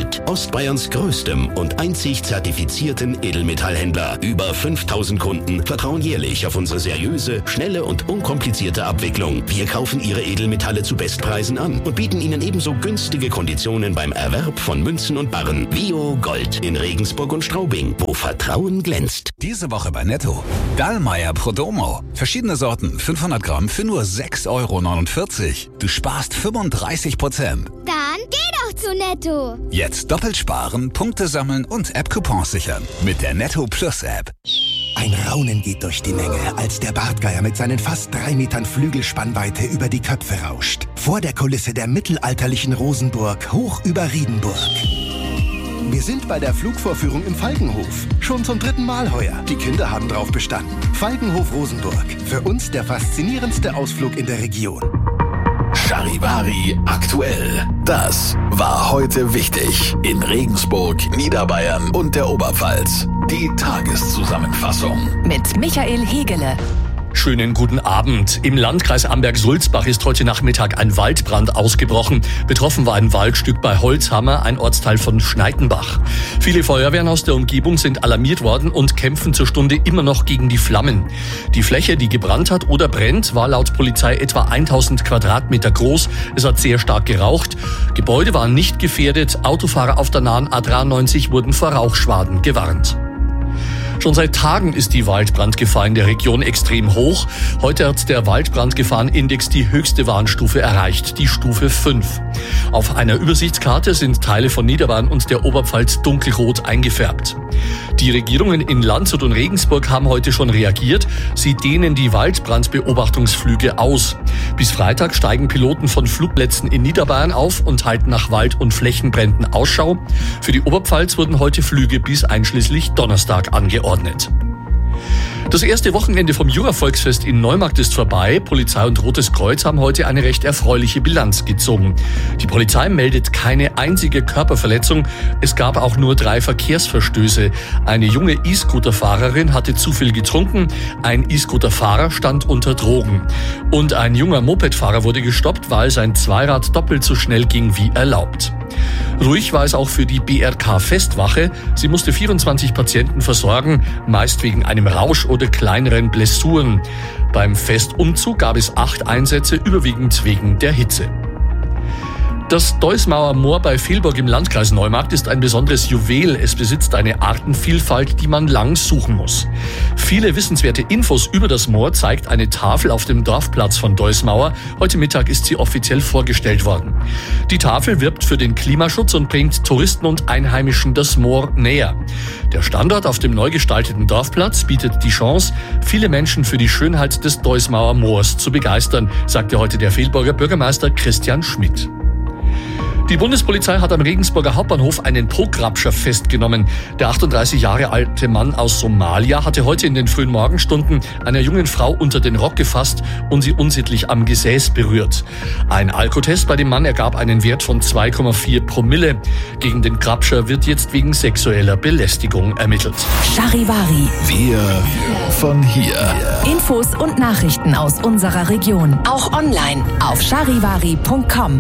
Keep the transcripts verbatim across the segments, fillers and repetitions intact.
Gold, Ostbayerns größtem und einzig zertifizierten Edelmetallhändler. Über fünftausend Kunden vertrauen jährlich auf unsere seriöse, schnelle und unkomplizierte Abwicklung. Wir kaufen Ihre Edelmetalle zu Bestpreisen an und bieten Ihnen ebenso günstige Konditionen beim Erwerb von Münzen und Barren. Vio Gold in Regensburg und Straubing, wo Vertrauen glänzt. Diese Woche bei Netto. Dallmayr Prodomo. Verschiedene Sorten, fünfhundert Gramm für nur sechs Euro neunundvierzig. Du sparst fünfunddreißig Prozent. Dann geh doch zu Netto. Jetzt doppelt sparen, Punkte sammeln und App-Coupons sichern. Mit der Netto Plus App. Ein Raunen geht durch die Menge, als der Bartgeier mit seinen fast drei Metern Flügelspannweite über die Köpfe rauscht. Vor der Kulisse der mittelalterlichen Rosenburg, hoch über Riedenburg. Wir sind bei der Flugvorführung im Falkenhof. Schon zum dritten Mal heuer. Die Kinder haben drauf bestanden. Falkenhof Rosenburg. Für uns der faszinierendste Ausflug in der Region. Charivari aktuell. Das war heute wichtig in Regensburg, Niederbayern und der Oberpfalz. Die Tageszusammenfassung mit Michael Hegele. Schönen guten Abend. Im Landkreis Amberg-Sulzbach ist heute Nachmittag ein Waldbrand ausgebrochen. Betroffen war ein Waldstück bei Holzhammer, ein Ortsteil von Schneitenbach. Viele Feuerwehren aus der Umgebung sind alarmiert worden und kämpfen zur Stunde immer noch gegen die Flammen. Die Fläche, die gebrannt hat oder brennt, war laut Polizei etwa tausend Quadratmeter groß. Es hat sehr stark geraucht. Gebäude waren nicht gefährdet. Autofahrer auf der nahen A dreiundneunzig wurden vor Rauchschwaden gewarnt. Schon seit Tagen ist die Waldbrandgefahr in der Region extrem hoch. Heute hat der Waldbrandgefahrenindex die höchste Warnstufe erreicht, die Stufe fünf. Auf einer Übersichtskarte sind Teile von Niederbayern und der Oberpfalz dunkelrot eingefärbt. Die Regierungen in Landshut und Regensburg haben heute schon reagiert. Sie dehnen die Waldbrandbeobachtungsflüge aus. Bis Freitag steigen Piloten von Flugplätzen in Niederbayern auf und halten nach Wald- und Flächenbränden Ausschau. Für die Oberpfalz wurden heute Flüge bis einschließlich Donnerstag angeordnet. Das erste Wochenende vom Jura-Volksfest in Neumarkt ist vorbei. Polizei und Rotes Kreuz haben heute eine recht erfreuliche Bilanz gezogen. Die Polizei meldet keine einzige Körperverletzung. Es gab auch nur drei Verkehrsverstöße. Eine junge E-Scooter-Fahrerin hatte zu viel getrunken. Ein E-Scooter-Fahrer stand unter Drogen. Und ein junger Mopedfahrer wurde gestoppt, weil sein Zweirad doppelt so schnell ging wie erlaubt. Ruhig war es auch für die B R K-Festwache. Sie musste vierundzwanzig Patienten versorgen, meist wegen einem Rausch oder kleineren Blessuren. Beim Festumzug gab es acht Einsätze, überwiegend wegen der Hitze. Das Deusmauer Moor bei Vilborg im Landkreis Neumarkt ist ein besonderes Juwel. Es besitzt eine Artenvielfalt, die man lang suchen muss. Viele wissenswerte Infos über das Moor zeigt eine Tafel auf dem Dorfplatz von Deusmauer. Heute Mittag ist sie offiziell vorgestellt worden. Die Tafel wirbt für den Klimaschutz und bringt Touristen und Einheimischen das Moor näher. Der Standort auf dem neu gestalteten Dorfplatz bietet die Chance, viele Menschen für die Schönheit des Deusmauer Moors zu begeistern, sagte heute der Vilborger Bürgermeister Christian Schmidt. Die Bundespolizei hat am Regensburger Hauptbahnhof einen Pograbscher festgenommen. Der achtunddreißig Jahre alte Mann aus Somalia hatte heute in den frühen Morgenstunden einer jungen Frau unter den Rock gefasst und sie unsittlich am Gesäß berührt. Ein Alkotest bei dem Mann ergab einen Wert von zwei Komma vier Promille. Gegen den Grabscher wird jetzt wegen sexueller Belästigung ermittelt. Charivari. Wir von hier. Infos und Nachrichten aus unserer Region. Auch online auf charivari punkt com.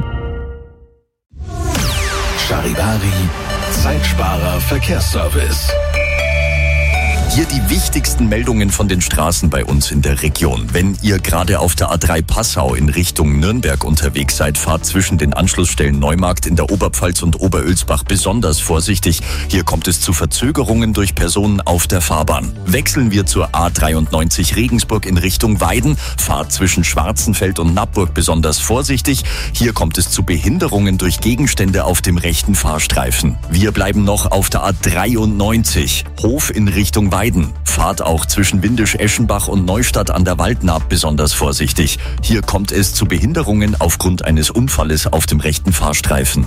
Charivari, Zeitsparer Verkehrsservice. Hier die wichtigsten Meldungen von den Straßen bei uns in der Region. Wenn ihr gerade auf der A drei Passau in Richtung Nürnberg unterwegs seid, fahrt zwischen den Anschlussstellen Neumarkt in der Oberpfalz und Oberölsbach besonders vorsichtig. Hier kommt es zu Verzögerungen durch Personen auf der Fahrbahn. Wechseln wir zur A dreiundneunzig Regensburg in Richtung Weiden. Fahrt zwischen Schwarzenfeld und Nappburg besonders vorsichtig. Hier kommt es zu Behinderungen durch Gegenstände auf dem rechten Fahrstreifen. Wir bleiben noch auf der A dreiundneunzig. Hof in Richtung Weiden. Fahrt auch zwischen Windisch-Eschenbach und Neustadt an der Waldnaab besonders vorsichtig. Hier kommt es zu Behinderungen aufgrund eines Unfalles auf dem rechten Fahrstreifen.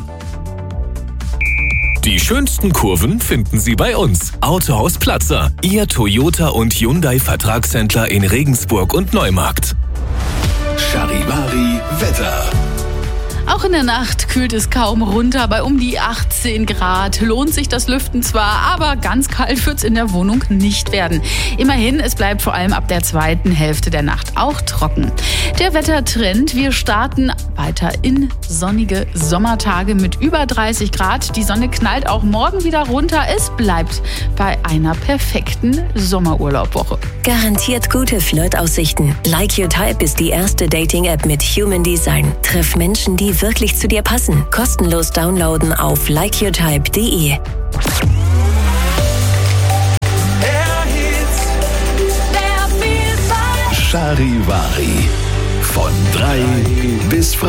Die schönsten Kurven finden Sie bei uns. Autohaus Platzer, Ihr Toyota und Hyundai Vertragshändler in Regensburg und Neumarkt. Charivari Wetter. Auch in der Nacht kühlt es kaum runter, bei um die achtzehn Grad. Lohnt sich das Lüften zwar, aber ganz kalt wird es in der Wohnung nicht werden. Immerhin, es bleibt vor allem ab der zweiten Hälfte der Nacht auch trocken. Der Wettertrend, wir starten weiter in sonnige Sommertage mit über dreißig Grad. Die Sonne knallt auch morgen wieder runter. Es bleibt bei einer perfekten Sommerurlaubwoche. Garantiert gute Flirtaussichten. Like Your Type ist die erste Dating-App mit Human Design. Triff Menschen, die wirklich zu dir passen. Kostenlos downloaden auf like your type punkt de. Charivari. Von drei bis Freitag.